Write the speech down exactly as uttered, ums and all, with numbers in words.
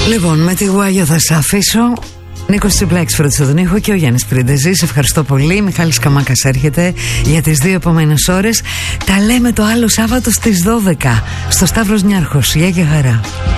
Λοιπόν, με τη Γουάγιο θα σε αφήσω. Νίκος Τσιπλάκης φρόντισε τον ήχο και ο Γιάννης Πριντεζής. Ευχαριστώ πολύ. Μιχάλης Καμάκας έρχεται για τις δύο επόμενες ώρες. Τα λέμε το άλλο Σάββατο στις δώδεκα στο Σταύρος Νιάρχος. Γεια και χαρά.